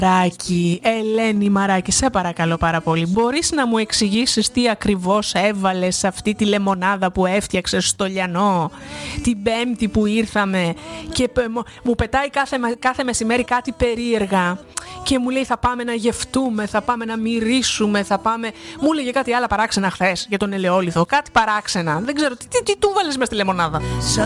Μαράκι, Ελένη Μαράκι, σε παρακαλώ πάρα πολύ, μπορείς να μου εξηγήσεις τι ακριβώς έβαλες σε αυτή τη λεμονάδα που έφτιαξες στο Λιανό την Πέμπτη που ήρθαμε και μου πετάει κάθε μεσημέρι κάτι περίεργα και μου λέει θα πάμε να γευτούμε, θα πάμε να μυρίσουμε, θα πάμε... Μου έλεγε κάτι άλλα παράξενα χθες για τον ελαιόλιθο, κάτι παράξενα, δεν ξέρω τι του βάλες μες στη λεμονάδα.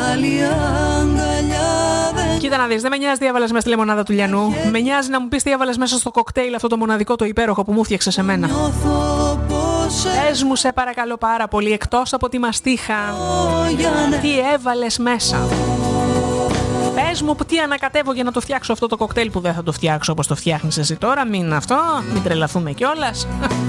Κοίτα να δεις, δεν με νοιάζει τι έβαλες μέσα στη λεμονάδα του Λιανού. Με νοιάζει να μου πεις τι έβαλες μέσα στο κοκτέιλ αυτό το μοναδικό, το υπέροχο που μου φτιάξε σε μένα. Πες μου σε παρακαλώ πάρα πολύ, εκτός από τη μαστίχα, τι έβαλες μέσα. Πες μου τι ανακατεύω για να το φτιάξω αυτό το κοκτέιλ που δεν θα το φτιάξω όπως το φτιάχνεις εσύ τώρα. Μην τρελαθούμε κιόλας.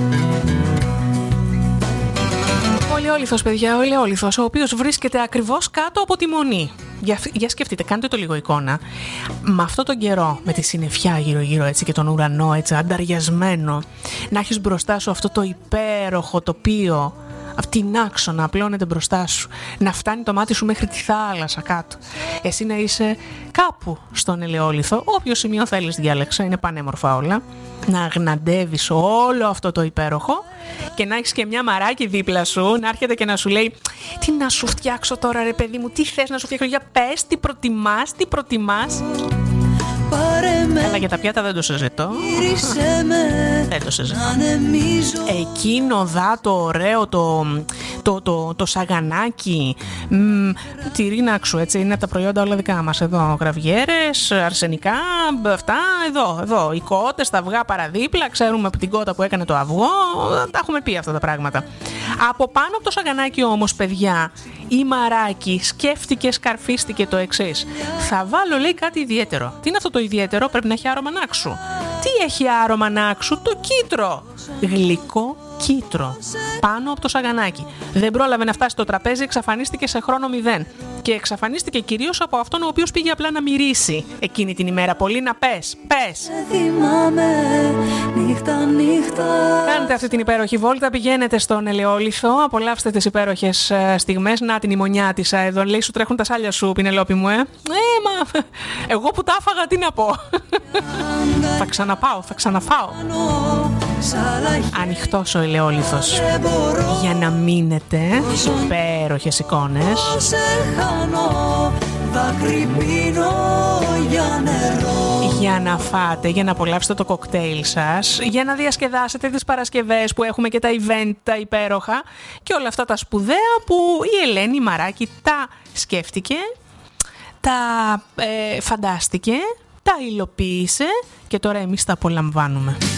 Ο ελαιόλιθος, παιδιά, ο ελαιόλιθος, ο οποίος βρίσκεται ακριβώς κάτω από τη Μονή. Για σκεφτείτε, κάντε το λίγο εικόνα. Με αυτό τον καιρό, με τη συννεφιά γύρω-γύρω έτσι και τον ουρανό έτσι ανταριασμένο, να έχεις μπροστά σου αυτό το υπέροχο τοπίο, αυτή την άξονα απλώνεται μπροστά σου, να φτάνει το μάτι σου μέχρι τη θάλασσα κάτω. Εσύ να είσαι κάπου στον ελαιόλιθο, όποιο σημείο θέλεις διάλεξα, είναι πανέμορφα όλα. Να αγναντεύεις όλο αυτό το υπέροχο και να έχεις και μια Μαράκι δίπλα σου, να έρχεται και να σου λέει τι να σου φτιάξω τώρα ρε παιδί μου, τι θες να σου φτιάξω, για πες, τι προτιμάς. Αλλά για τα πιάτα δεν το συζητώ. Δεν το συζητώ. Εκείνο δά το ωραίο, το σαγανάκι, τυρίναξου, έτσι είναι τα προϊόντα όλα δικά μας εδώ. Γραβιέρες, αρσενικά, αυτά εδώ. Οι κότες, τα αυγά παραδίπλα, ξέρουμε από την κότα που έκανε το αυγό, τα έχουμε πει αυτά τα πράγματα. Από πάνω από το σαγανάκι όμως, παιδιά, η Μαράκι σκέφτηκε, σκαρφίστηκε το εξής. Θα βάλω, λέει, κάτι ιδιαίτερο. Τι είναι αυτό το ιδιαίτερο? Πρέπει να έχει άρωμα νάξου. Τι έχει άρωμα νάξου? Το κίτρο. Γλυκό κίτρο πάνω από το σαγανάκι. Δεν πρόλαβε να φτάσει στο τραπέζι, εξαφανίστηκε σε χρόνο 0. Και εξαφανίστηκε κυρίως από αυτόν ο οποίος πήγε απλά να μυρίσει εκείνη την ημέρα. Πολύ να πες. Κάντε αυτή την υπέροχη βόλτα, πηγαίνετε στον ελαιόλιθο, απολαύστε τις υπέροχες στιγμές. Να την ημονιάτισα εδώ, λέει, σου τρέχουν τα σάλια σου, Πινελόπη μου, μα εγώ που τα έφαγα, τι να πω. Θα ξαναφάω. Ανοιχτός ο ελαιόλιθος για να μείνετε υπέροχες εικόνες, για να φάτε, για να απολαύσετε το κοκτέιλ σας, για να διασκεδάσετε τις Παρασκευές που έχουμε και τα event τα υπέροχα και όλα αυτά τα σπουδαία που η Ελένη Μαράκι τα σκέφτηκε, τα φαντάστηκε, τα υλοποίησε και τώρα εμείς τα απολαμβάνουμε.